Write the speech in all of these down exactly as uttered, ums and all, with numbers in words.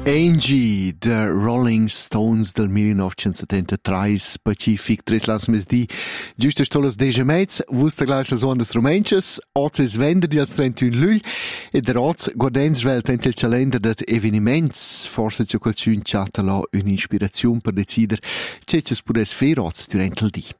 Angie, The Rolling Stones del millenovecentosettantatré, Pacific, tres las mes di, giusto stolas deja mezz, vusta gleich las ondas romenches, oz es venderdi als trentuno lugl, e der oz guardens velt ent il calender dat eveniments, forse c'è qualcun chatta la un'ispirazione per decider c'è c'è spures fer oz durant il di.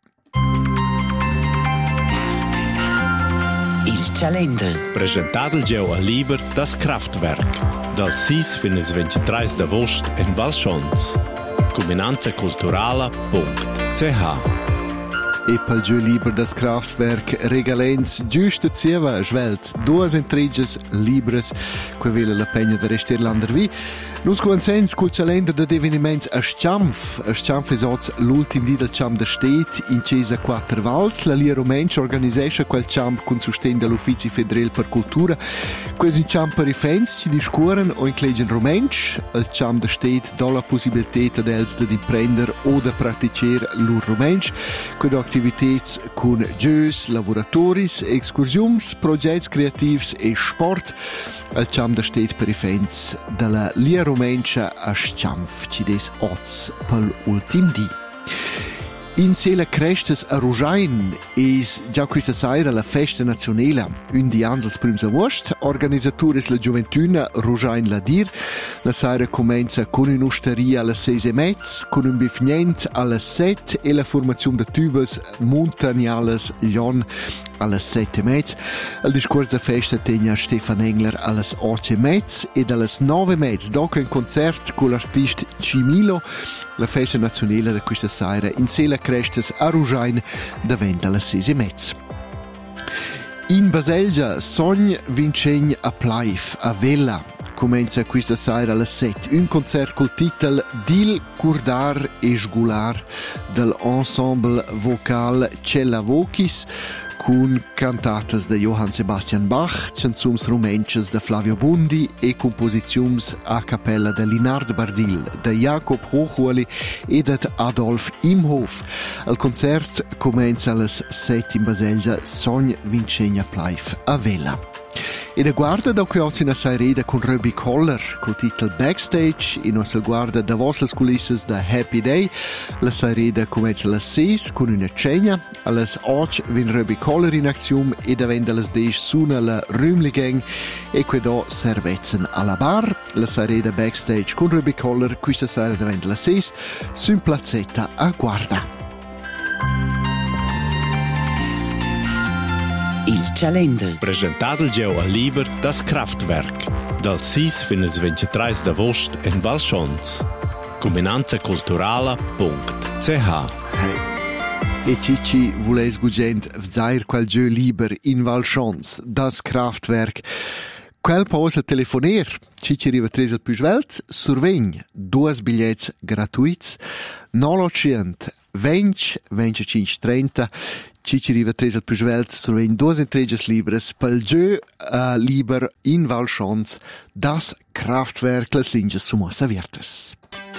Il calender. Presentato il geo a Liber das Kraftwerk. Dal sis fin il ventitreis d'agost in Valschons. Combinanza culturala punct c h. E pel giù Liber das Kraftwerk regalens giusta zieva svelt duas intriges libres que vele la pegna de rester landervi. Nus comienzens col calender de eveniments a Sciamf. A Sciamf es oz l'ultim di del Ciam de Stet in Cesa Quattr Vals. La Lia Romensch organisescha quel Ciam con sustegn dell'Uffizi Federal per Cultura. Quels in Ciam per i fans ci discuoren o inclegen Romensch. Il Ciam de Stet dà la possibilitat ad els de imprender o de praticer lur Romensch. Qued activitats con giös, laboratoris, excursions, progetts creativs e sport. Il Ciam de Stet per i fans della Lia Romencha a Sciamf, ci des oz pel ultim di. In sela crestes a Rujain es già questa sera la festa nazionale, un di ans als prims agost, organisatores la Gioventuna Rujain la dir. La sera comenza con un'osteria alle seis e mezz, con un bifnient alle set e la formazione de tubes montaniales Lion alle sette e mezz. Il discorso de festa tegna Stefan Engler alle otto e mezz e alle nove e mezz dopo un concert con l'artista Cimilo. La festa nazionale di questa sera in sela crestes a Rujain davent alle seis e mezz. In Baselgia Sogn Vincegn a Plaif a Vella comincia questa sera alle sette un concert col titolo Dil Curdar e Sgular dell'ensemble vocal Cella Vocis con cantatas de Johann Sebastian Bach, canzums romenches de Flavio Bundi e composiziums a cappella de Linard Bardil, de Jacob Hochhuoli e de Adolf Imhof. Il concert comincia alle sette in Baselgia Sogn Vincegna Plaif a Vella. E da guarda da qui una saireda con Ruby Coller col titolo Backstage e non si guarda da vostre culisse da Happy Day. La saireda comincia alle sei con una cena, alle otto vin Ruby Coller in azione e davvendo alle dieci suona la Rümli Gang e qui do servezzano alla bar. La saireda Backstage con Ruby Coller questa sera davvendo alle sei su in plazzetta a guarda. Il calender. Presentato il geo a Liber das Kraftwerk. Dal sis fin il ventitreis d'agost in Valschons. Combinanza culturala punct c h. Hey. E Cici vuleis gugent vzair quel geo Liber in Valschons, das Kraftwerk. Quel pausa telefoner, Cici riva tres al Puschwelt, survegn, duas bigliets gratuits, nolocient, vench, vench cinque trenta, Cici riva tres al Puschwelt, survegn duas entreges libres, pel geo uh, Liber in Valschons, das Kraftwerk, las linges sumas aviertes.